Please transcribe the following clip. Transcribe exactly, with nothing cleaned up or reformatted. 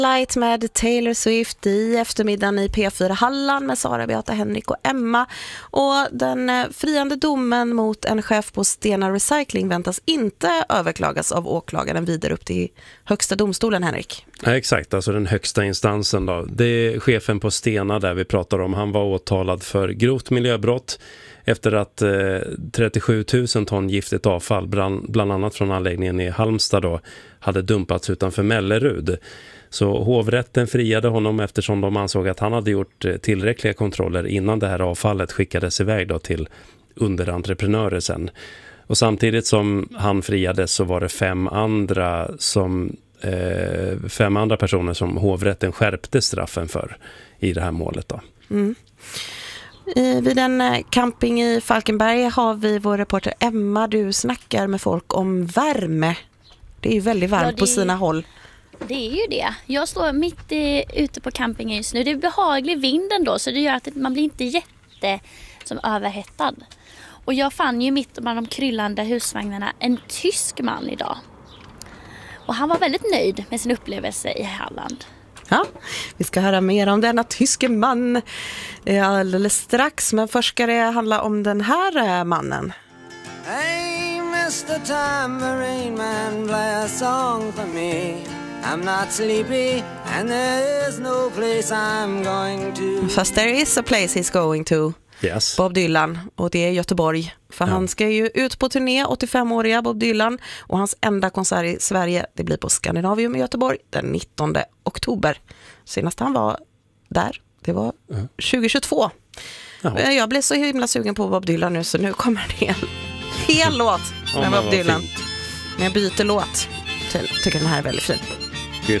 Light med Taylor Swift i eftermiddagen i P fyra Halland med Sara, Beata, Henrik och Emma. Och den friande domen mot en chef på Stena Recycling väntas inte överklagas av åklagaren vidare upp till högsta domstolen, Henrik. Ja, exakt, alltså den högsta instansen då. Det är chefen på Stena där vi pratar om. Han var åtalad för grovt miljöbrott efter att eh, trettiosju tusen ton giftigt avfall, bland, bland annat från anläggningen i Halmstad då, hade dumpats utanför Mellerud. Så hovrätten friade honom eftersom de ansåg att han hade gjort tillräckliga kontroller innan det här avfallet skickades iväg då till underentreprenörer sen. Och samtidigt som han friades så var det fem andra som eh, fem andra personer som hovrätten skärpte straffen för i det här målet då. Mm. I, vid en camping i Falkenberg har vi vår reporter Emma. Du snackar med folk om värme. Det är ju väldigt varmt ja, det... på sina håll. Det är ju det. Jag står mitt i, ute på campingen just nu. Det är behaglig vind ändå, så det gör att man blir inte jätte som överhettad. Och jag fann ju mitt bland de kryllande husvagnarna en tysk man idag. Och han var väldigt nöjd med sin upplevelse i Halland. Ja, vi ska höra mer om denna tyske man alldeles strax. Men först ska det handla om den här mannen. Hey, mister Tambourine Man, play a song for me. I'm not sleepy and there is no place I'm going to. Fast there is a place he's going to. Yes. Bob Dylan, och det är Göteborg. För ja. Han ska ju ut på turné, åttiofemåriga Bob Dylan. Och hans enda konsert i Sverige, det blir på Scandinavium i Göteborg den nittonde oktober. Senast han var där, det var mm. tjugohundratjugotvå. Ja. Jag blev så himla sugen på Bob Dylan nu, så nu kommer det en hel låt med ja, Bob Dylan. Men jag byter låt till, tycker den här är väldigt fin.